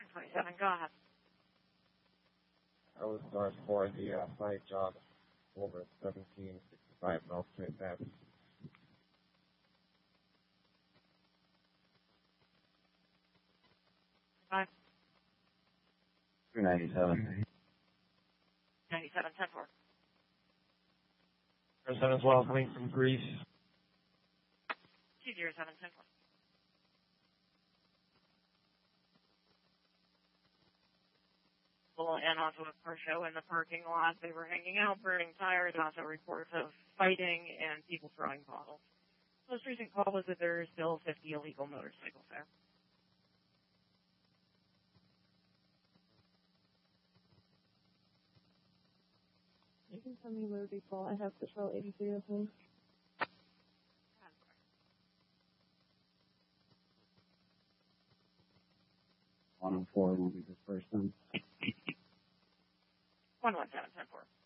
27, go ahead. I was for the site job over at 1765 North Street Ave. Five. 297. 97, 10-4. Person as well coming from Greece. 207, 10-4. And also a car show in the parking lot. They were hanging out, burning tires, also reports of fighting and people throwing bottles. Most recent call was that there are still 50 illegal motorcycles there. You can tell me where we fall. I have patrol 83 with me. One on 4 will be dispersed then. 117, 10-4.